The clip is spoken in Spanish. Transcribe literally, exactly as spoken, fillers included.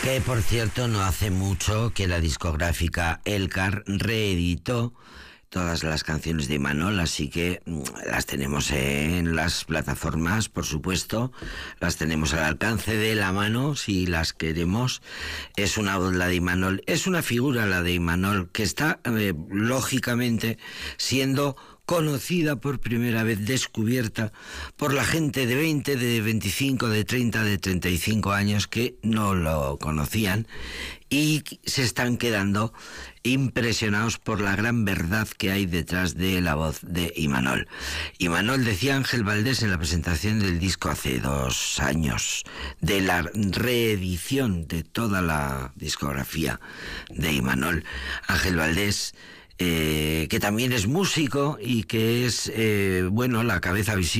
Que por cierto no hace mucho que la discográfica Elcar reeditó todas las canciones de Imanol, así que las tenemos en las plataformas, por supuesto, las tenemos al alcance de la mano si las queremos. Es una voz la de Imanol, es una figura la de Imanol que está eh, lógicamente siendo conocida por primera vez, descubierta por la gente de veinte, de veinticinco, de treinta, de treinta y cinco años que no lo conocían y se están quedando impresionados por la gran verdad que hay detrás de la voz de Imanol. Imanol, decía Ángel Valdés en la presentación del disco hace dos años, de la reedición de toda la discografía de Imanol. Ángel Valdés, Eh, que también es músico y que es, eh, bueno, la cabeza visible